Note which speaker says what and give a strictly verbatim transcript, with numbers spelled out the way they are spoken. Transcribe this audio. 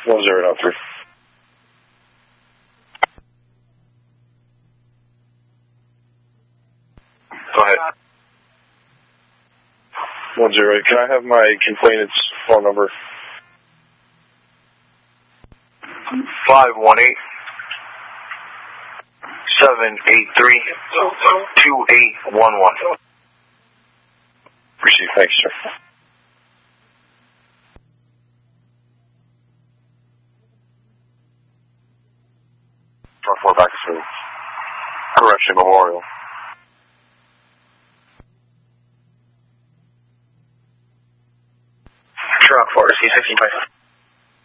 Speaker 1: one zero nine three. Go ahead. one zero eight. Can I have my complainant's phone number?
Speaker 2: five one eight, seven eight three, two eight one one.
Speaker 1: Receive. Thanks, sir. Front four back to Correction Memorial.
Speaker 2: Truck four, C sixteen five.